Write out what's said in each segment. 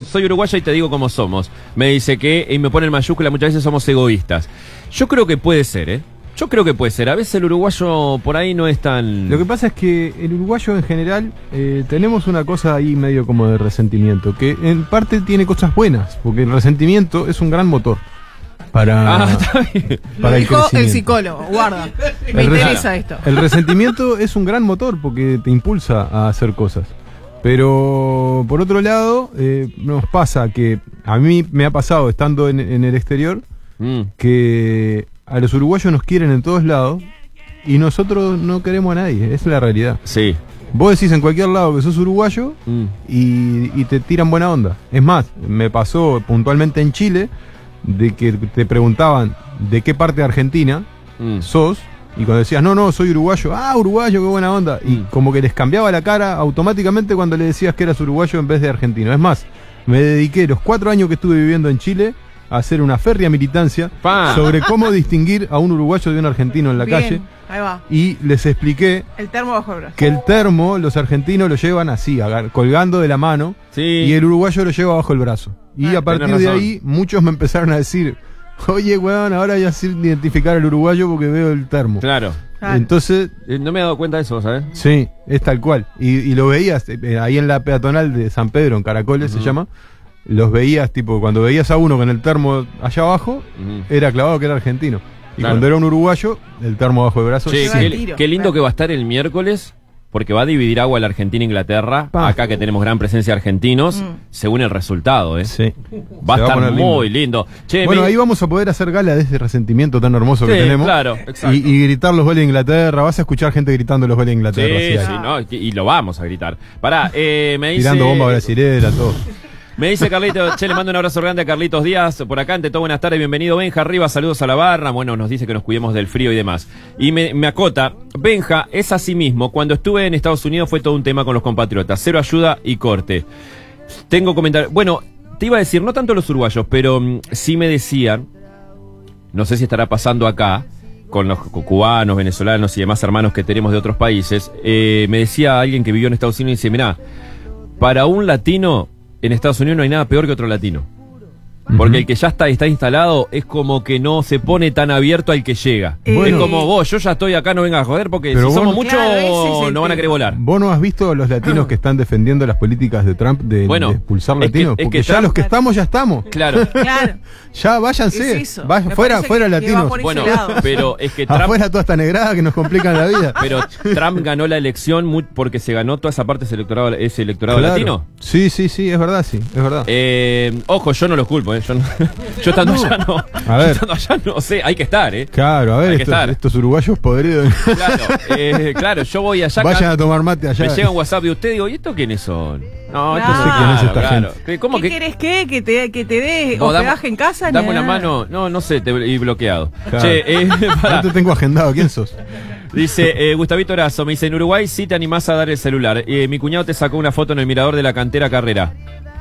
soy uruguaya y te digo cómo somos. Me dice que, y me pone en mayúscula, muchas veces somos egoístas. Yo creo que puede ser, ¿eh? Yo creo que puede ser. A veces el uruguayo por ahí no es tan... Lo que pasa es que el uruguayo en general tenemos una cosa ahí medio como de resentimiento, que en parte tiene cosas buenas, porque el resentimiento es un gran motor para está bien. para el Dijo crecimiento. el psicólogo, guarda. Me interesa esto. El resentimiento es un gran motor porque te impulsa a hacer cosas. Pero por otro lado, nos pasa que a mí me ha pasado estando en el exterior que a los uruguayos nos quieren en todos lados y nosotros no queremos a nadie. Esa es la realidad. Sí. Vos decís en cualquier lado que sos uruguayo y te tiran buena onda. Es más, me pasó puntualmente en Chile de que te preguntaban de qué parte de Argentina sos, y cuando decías no, soy uruguayo, uruguayo, qué buena onda, y como que les cambiaba la cara automáticamente cuando le decías que eras uruguayo en vez de argentino. Es más, me dediqué los 4 años que estuve viviendo en Chile a hacer una férrea militancia sobre cómo distinguir a un uruguayo de un argentino en la calle. Ahí va. Y les expliqué El termo bajo el brazo. que el termo los argentinos lo llevan así, colgando de la mano, y el uruguayo lo lleva bajo el brazo. Y a partir de ahí muchos me empezaron a decir, oye, weón, ahora ya sé identificar al uruguayo porque veo el termo. Claro. Entonces... no me he dado cuenta de eso, ¿sabes? Sí, es tal cual. Y lo veías ahí en la peatonal de San Pedro, en Caracoles se llama. Los veías, tipo, cuando veías a uno con el termo allá abajo, era clavado que era argentino. Y cuando era un uruguayo, el termo bajo el brazo. Sí, qué lindo que va a estar el miércoles, porque va a dividir agua la Argentina-Inglaterra. Acá que tenemos gran presencia de argentinos, según el resultado, ¿eh? Sí. Va a estar muy lindo. Che, bueno, ahí vamos a poder hacer gala de ese resentimiento tan hermoso que tenemos. Claro, exacto. Y gritar los goles de Inglaterra. Vas a escuchar gente gritando los goles de Inglaterra. Sí, no, y lo vamos a gritar. Pará, me dice... Tirando bomba brasilera, todo. Me dice Carlitos, che, le mando un abrazo grande a Carlitos Díaz, por acá, ante todo, buenas tardes, bienvenido Benja, arriba, saludos a la barra, bueno, nos dice que nos cuidemos del frío y demás. Y me acota, Benja, es así mismo, cuando estuve en Estados Unidos fue todo un tema con los compatriotas, cero ayuda y corte. Tengo comentarios, bueno, te iba a decir, no tanto los uruguayos, pero sí me decían, no sé si estará pasando acá, con los cubanos, venezolanos y demás hermanos que tenemos de otros países, me decía alguien que vivió en Estados Unidos y dice, mirá, para un latino... En Estados Unidos no hay nada peor que otro latino. Porque el que ya está instalado es como que no se pone tan abierto al que llega. Es como vos, yo ya estoy acá, no vengas a joder, porque si somos muchos no van a querer volar. ¿Vos no has visto a los latinos que están defendiendo las políticas de Trump de expulsar latinos? Porque ya los que estamos, ya estamos. Claro. Ya váyanse. Fuera latinos. Bueno, pero es que Trump... Afuera toda esta negrada que nos complican la vida. Pero Trump ganó la elección porque se ganó toda esa parte ese electorado latino. Sí, es verdad, es verdad. Ojo, yo no los culpo, yo estando allá no. A ver. Estando allá no sé, hay que estar, Claro, a ver, estos uruguayos podridos. Claro, yo voy allá. Vayan a tomar mate allá. Me llega un WhatsApp de usted y digo, ¿y estos quiénes son? No, estos no sé quién es esta gente. ¿Cómo ¿Qué querés que te dé hospedaje en casa? Dame una mano. No sé, te he bloqueado. Claro. Che, no te tengo agendado, ¿quién sos? Dice, Gustavito Erazo, me dice, en Uruguay sí te animás a dar el celular. Mi cuñado te sacó una foto en el mirador de la cantera Carrera.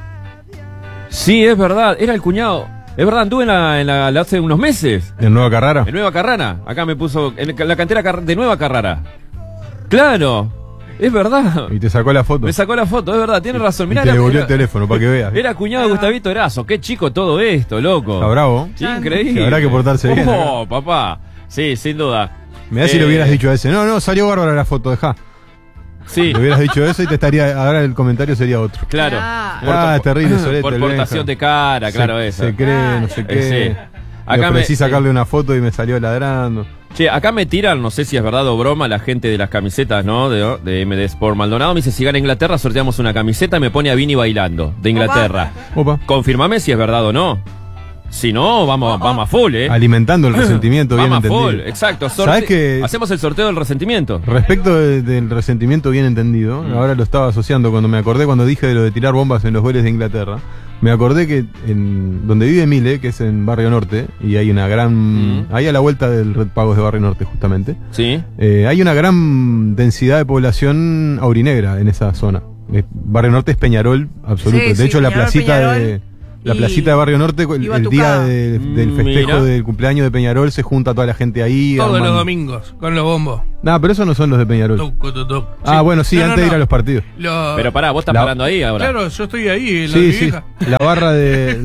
Sí, es verdad, era el cuñado. Es verdad, anduve en la hace unos meses. ¿En Nueva Carrara? En Nueva Carrara. Acá me puso, en la cantera de Nueva Carrara. Claro, es verdad. Y te sacó la foto. Me sacó la foto, es verdad, tiene razón. Mirá, y te devolvió el teléfono para que veas. Era cuñado de Gustavito Erazo. Qué chico todo esto, loco. Está bravo. Sí, increíble. Habrá que portarse bien. Papá. Sí, sin duda. Me da si le hubieras dicho a ese. No, salió bárbara la foto, dejá. Sí. Le hubieras dicho eso y te estaría. Ahora el comentario sería otro. Claro. Terrible, Solete. Por portación de cara, claro, eso. Se cree, no sé qué. Sí. Acá me sacarle una foto y me salió ladrando. Che, acá me tiran, no sé si es verdad o broma, la gente de las camisetas, ¿no? De MD Sport Maldonado. Me dice, si gana Inglaterra, sorteamos una camiseta y me pone a Vini bailando, de Inglaterra. Opa. Confirmame si es verdad o no. Si no, vamos a full, Alimentando el resentimiento bien entendido. Vamos a full, exacto. ¿Sabés que hacemos el sorteo del resentimiento? Respecto del resentimiento bien entendido, ahora lo estaba asociando cuando me acordé, cuando dije de lo de tirar bombas en los goles de Inglaterra. Me acordé que donde vive Mile, que es en Barrio Norte, y hay una gran... Ahí a la vuelta del Red Pagos de Barrio Norte, justamente. Sí. Hay una gran densidad de población aurinegra en esa zona. Barrio Norte es Peñarol absoluto. De hecho, la placita de Barrio Norte, el día del festejo del cumpleaños de Peñarol, se junta toda la gente ahí. Todos los domingos, con los bombos. No, pero esos no son los de Peñarol. Ah, bueno, sí, antes de ir a los partidos. Pero pará, vos estás parando ahí ahora. Claro, yo estoy ahí en Sí, sí. La barra de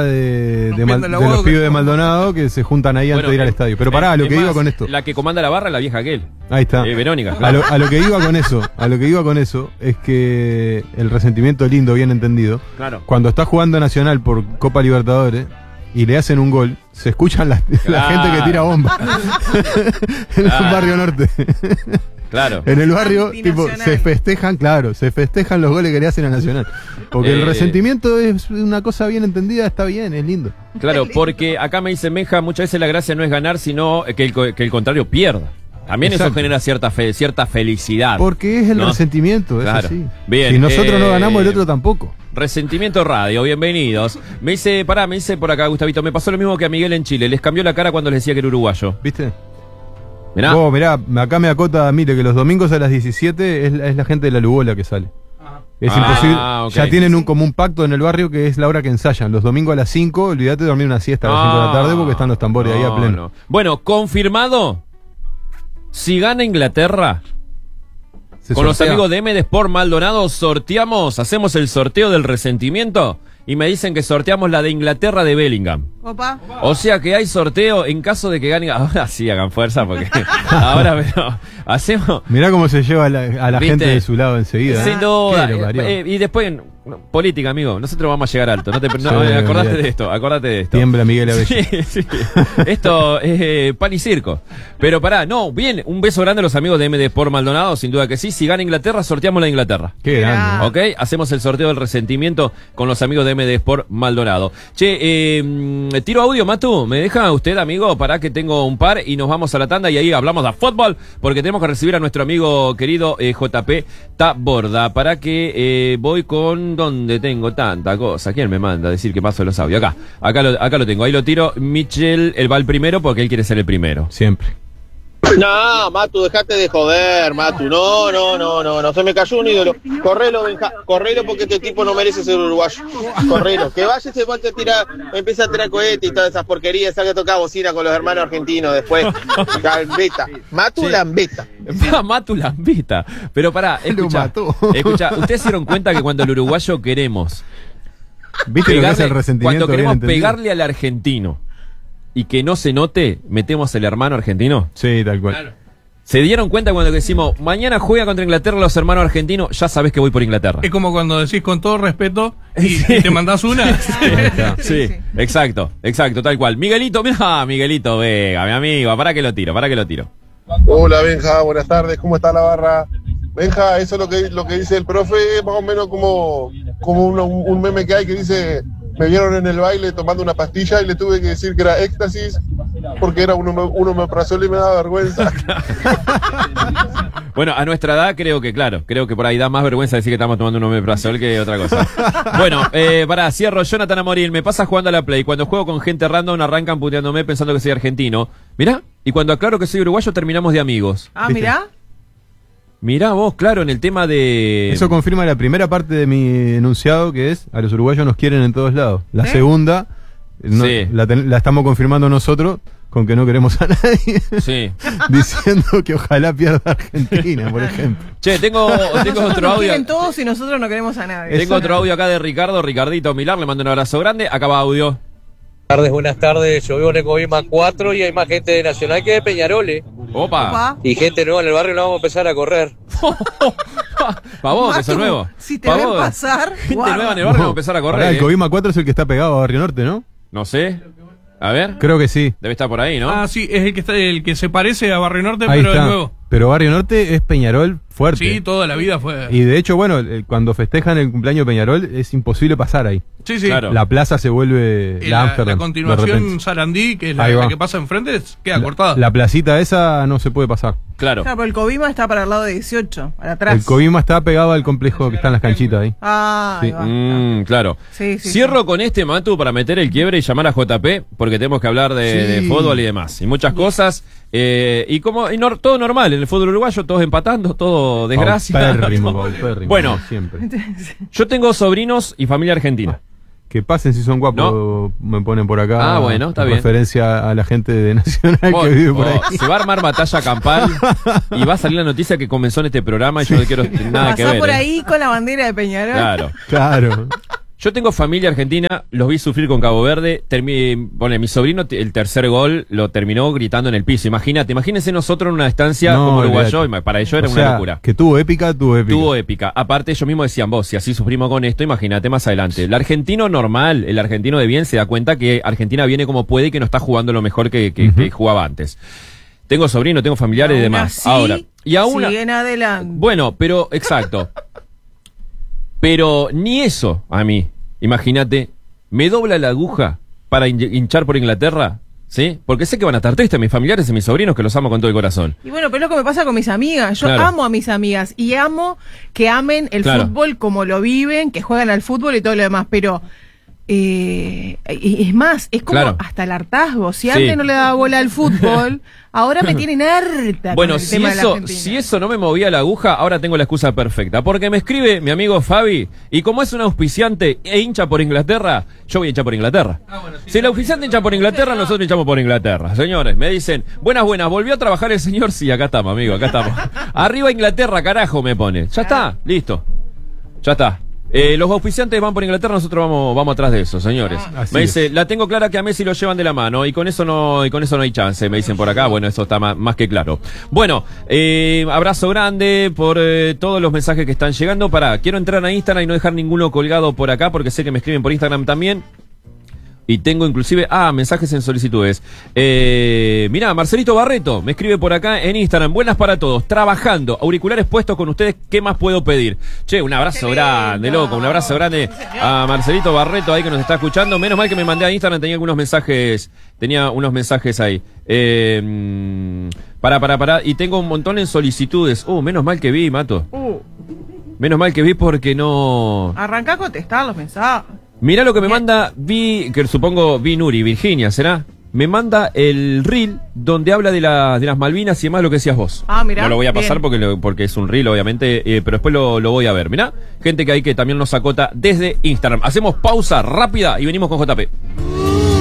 los pibes de Maldonado que se juntan ahí antes de ir al estadio. Pero pará, a lo que iba con esto. La que comanda la barra es la vieja aquel. Ahí está. Verónica. A lo que iba con eso es que el resentimiento lindo, bien entendido. Claro. Cuando está jugando Nacional por Copa Libertadores y le hacen un gol, se escuchan la gente que tira bomba en el barrio norte. Claro. En el barrio, tipo, se festejan los goles que le hacen a Nacional. Porque el resentimiento es una cosa bien entendida, está bien, es lindo. Claro, porque acá me dice Menja, muchas veces la gracia no es ganar, sino que el contrario pierda. También Exacto. Eso genera cierta felicidad. Porque es el resentimiento, claro. Es así. Bien, si nosotros no ganamos, el otro tampoco. Resentimiento Radio, bienvenidos. Me dice por acá, Gustavito, me pasó lo mismo que a Miguel en Chile. Les cambió la cara cuando les decía que era uruguayo. ¿Viste? Mirá. Mirá, acá me acota, mire, que los domingos a las 17 es la gente de la Lugola que sale. Es imposible. Okay. Ya tienen un común pacto en el barrio que es la hora que ensayan. Los domingos a las 5, olvídate de dormir una siesta a las 5 de la tarde porque están los tambores ahí a pleno. No. Bueno, confirmado. Si gana Inglaterra, con los amigos de MD Sport Maldonado hacemos el sorteo del resentimiento y me dicen que sorteamos la de Inglaterra de Bellingham. Opa. O sea que hay sorteo en caso de que gane. Ahora sí hagan fuerza porque ahora pero hacemos. Mirá cómo se lleva a la gente de su lado enseguida. Sin duda. Y después política, amigo. Nosotros vamos a llegar alto. Acordate de esto. Tiembla Miguel Abello. Sí. Esto es pan y circo. Pero pará, bien. Un beso grande a los amigos de MD Sport Maldonado, sin duda que sí. Si gana Inglaterra, sorteamos la de Inglaterra. Qué grande. ¿Ok? Hacemos el sorteo del resentimiento con los amigos de MD Sport Maldonado. Che, tiro audio, Matu. ¿Me deja usted, amigo? Para que tengo un par y nos vamos a la tanda y ahí hablamos de fútbol porque tenemos que recibir a nuestro amigo querido JP Taborda. Para que voy con donde tengo tanta cosa. ¿Quién me manda a decir que paso los audios? Acá lo tengo. Ahí lo tiro. Michel, él va el primero porque él quiere ser el primero. Siempre. No, Matu, dejate de joder, Matu. No. Se me cayó un ídolo. Correlo, Benja. Correlo porque este tipo no merece ser uruguayo. Correlo. Que vaya y se vuelve a tirar, empieza a tirar cohetes y todas esas porquerías. Salga a tocar bocina con los hermanos argentinos después. Lambeta. Matu sí. Lambeta. Matu Lambeta. Pero pará, escucha, ¿ustedes se dieron cuenta que cuando el uruguayo queremos ¿viste lo que es el resentimiento? Cuando queremos pegarle al argentino y que no se note, metemos el hermano argentino? Sí, tal cual. Claro. ¿Se dieron cuenta cuando decimos, mañana juega contra Inglaterra los hermanos argentinos? Ya sabés que voy por Inglaterra. Es como cuando decís con todo respeto y te mandás una. Sí, exacto, tal cual. Miguelito, mirá, Miguelito Vega, mi amigo, para que lo tiro. Hola, Benja, buenas tardes, ¿cómo está la barra? Benja, eso es lo que dice el profe, más o menos como un meme que hay que dice... Me vieron en el baile tomando una pastilla y le tuve que decir que era éxtasis porque era un omeprazol y me daba vergüenza. Bueno, a nuestra edad creo que por ahí da más vergüenza decir que estamos tomando un omeprazol que otra cosa. Bueno, cierro. Jonathan Amorín, me pasa jugando a la Play. Cuando juego con gente random arrancan puteándome pensando que soy argentino. Mirá, y cuando aclaro que soy uruguayo terminamos de amigos. Ah, mirá. Mirá vos, claro, en el tema de... Eso confirma la primera parte de mi enunciado, que es, a los uruguayos nos quieren en todos lados. La segunda, la estamos confirmando nosotros, con que no queremos a nadie. Sí. Diciendo que ojalá pierda Argentina, por ejemplo. Che, tengo otro audio. Quieren todos y nosotros no queremos a nadie. Tengo otro audio acá de Ricardito Milar, le mando un abrazo grande. Acá va audio. Buenas tardes, yo vivo en Ecovima 4 y hay más gente de Nacional que de Peñarol. Opa. Y gente nueva en el barrio, no vamos a empezar a correr. Pa' vos, que sos nuevo. Si te ven pasar, gente nueva en el barrio, vamos a empezar a correr. El Ecovima 4 es el que está pegado a Barrio Norte, ¿no? No sé. A ver. Creo que sí. Debe estar por ahí, ¿no? Ah, sí, es el que se parece a Barrio Norte, ahí pero está. de nuevo. Pero Barrio Norte es Peñarol fuerte. Sí, toda la vida fue. Y de hecho, bueno, cuando festejan el cumpleaños de Peñarol es imposible pasar ahí. Sí. Claro. La plaza se vuelve la Amsterdam. La continuación Sarandí, que es la que pasa enfrente, queda cortada. La placita esa no se puede pasar. Claro. Pero el Covima está para el lado de 18, para atrás. El Covima está pegado al complejo que está en las canchitas ahí. Ah, sí. Claro. Sí, Cierro con este, Matu, para meter el quiebre y llamar a JP, porque tenemos que hablar de fútbol y demás. Y muchas cosas. Todo normal, en el fútbol uruguayo, todos empatando, todo desgracia. Paupérrimo, bueno, siempre. Yo tengo sobrinos y familia argentina. Que pasen si son guapos, No. me ponen por acá. Ah, bueno, está en bien. referencia a la gente de Nacional que vive por ahí. Se va a armar batalla campal y va a salir la noticia que comenzó en este programa y yo no quiero nada que Pasá ver. por ahí con la bandera de Peñarol. Claro. Claro. Yo tengo familia argentina, los vi sufrir con Cabo Verde. Bueno, mi sobrino, el tercer gol lo terminó gritando en el piso. Imagínense nosotros en una estancia No, como uruguayo, olvidate. para ellos era O una sea, locura. Que tuvo épica. Tuvo épica. Aparte, ellos mismos decían, vos, si así sufrimos con esto, imagínate más adelante. El argentino normal, el argentino de bien, se da cuenta que Argentina viene como puede y que no está jugando lo mejor que jugaba antes. Tengo sobrino, tengo familiares y demás. Así, Ahora, y aún siguen adelante. bueno, pero, exacto. Pero ni eso, a mí, imagínate, me dobla la aguja para hinchar por Inglaterra, ¿sí? Porque sé que van a estar tristes mis familiares y mis sobrinos, que los amo con todo el corazón. Y bueno, pero es lo que me pasa con mis amigas. Yo Claro. amo a mis amigas y amo que amen el Claro. fútbol como lo viven, que juegan al fútbol y todo lo demás, pero es más, es como Claro. hasta el hartazgo. Si Sí. antes no le daba bola al fútbol, ahora me tienen harta Bueno, con el si tema de la eso, Argentina. si eso no me movía la aguja, ahora tengo la excusa perfecta. Porque me escribe mi amigo Fabi, y como es un auspiciante e hincha por Inglaterra, yo voy a hinchar por Inglaterra. Si el auspiciante hincha por Inglaterra, nosotros hinchamos por Inglaterra. Señores, me dicen, buenas, ¿volvió a trabajar el señor? Sí, acá estamos, amigo, acá estamos. Arriba Inglaterra, carajo, me pone. Ya está, listo. Ya está. Los auspiciantes van por Inglaterra, nosotros vamos atrás de eso, señores. Así Me dice, es. la tengo clara que a Messi lo llevan de la mano y con eso no hay chance, me dicen por acá. Bueno, eso está más que claro. Bueno, abrazo grande por todos los mensajes que están llegando. Quiero entrar a Instagram y no dejar ninguno colgado por acá porque sé que me escriben por Instagram también. Y tengo inclusive, mensajes en solicitudes. Mirá, Marcelito Barreto me escribe por acá en Instagram. Buenas para todos, trabajando, auriculares puestos con ustedes, ¿qué más puedo pedir? Che, un abrazo grande, loco, un abrazo grande a Marcelito Barreto ahí que nos está escuchando. Menos mal que me mandé a Instagram, tenía unos mensajes ahí. Pará, y tengo un montón en solicitudes. Menos mal que vi, Mato. Menos mal que vi porque no... Arrancá a contestar los mensajes. Mirá lo que me manda, que supongo Nuri, Virginia, ¿será? Me manda el reel donde habla de las Malvinas y demás lo que decías vos. Mirá. No lo voy a pasar bien. porque es un reel, obviamente, pero después lo voy a ver. Mirá, gente que también nos acota desde Instagram. Hacemos pausa rápida y venimos con JP.